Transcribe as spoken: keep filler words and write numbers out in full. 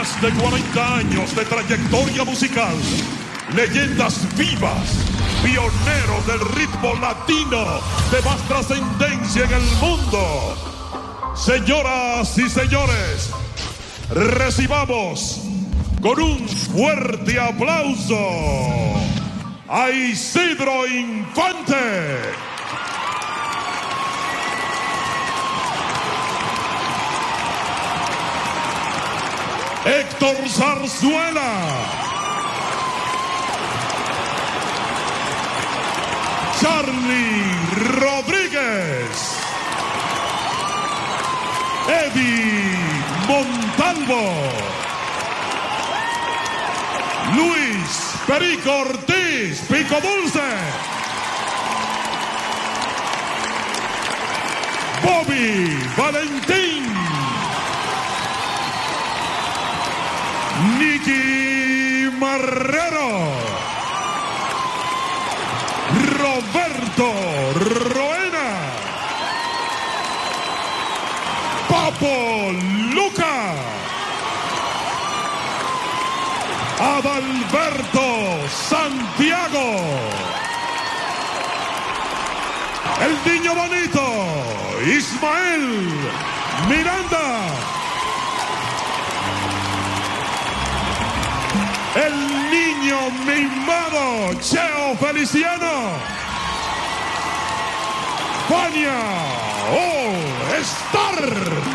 Más de cuarenta años de trayectoria musical, leyendas vivas, pioneros del ritmo latino de más trascendencia en el mundo. Señoras y señores, recibamos con un fuerte aplauso a Isidro Infante. Héctor Zarzuela, Charlie Rodríguez, Eddie Montalvo, Luis Perico Ortiz, Pico Dulce, Bobby Valentín, Nicky Marrero, Roberto Roena, Papo Luca, Adalberto Santiago, el niño bonito, Ismael Miranda, el niño mimado, Cheo Feliciano, Fania All Star.